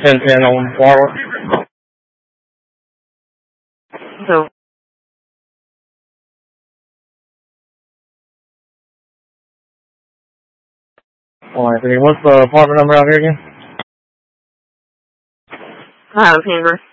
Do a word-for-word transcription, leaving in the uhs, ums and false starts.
ten ten on Waterworks. So. Alright, what's the apartment number out here again? Highland Timber.